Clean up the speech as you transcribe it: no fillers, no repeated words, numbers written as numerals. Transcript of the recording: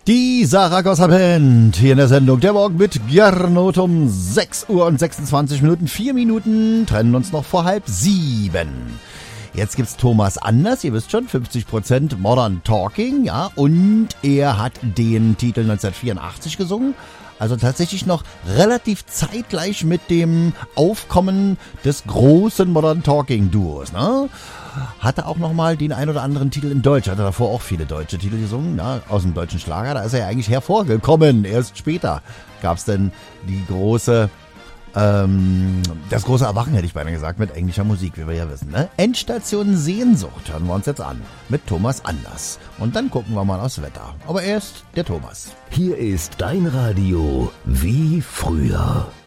Die Saragossa Band hier in der Sendung Der Morgen mit Gernot um 6 Uhr und 26 Minuten. 4 Minuten trennen uns noch vor 6:30. Jetzt gibt's Thomas Anders, ihr wisst schon, 50% Modern Talking, ja, und er hat den Titel 1984 gesungen. Also tatsächlich noch relativ zeitgleich mit dem Aufkommen des großen Modern Talking Duos, ne? Hatte auch nochmal den ein oder anderen Titel in Deutsch, hatte davor auch viele deutsche Titel gesungen, ne? Aus dem deutschen Schlager, da ist er ja eigentlich hervorgekommen. Erst später gab's denn die große, das große Erwachen, hätte ich beinahe gesagt, mit englischer Musik, wie wir ja wissen, ne? Endstation Sehnsucht hören wir uns jetzt an, mit Thomas Anders. Und dann gucken wir mal aufs Wetter. Aber erst der Thomas. Hier ist dein Radio wie früher.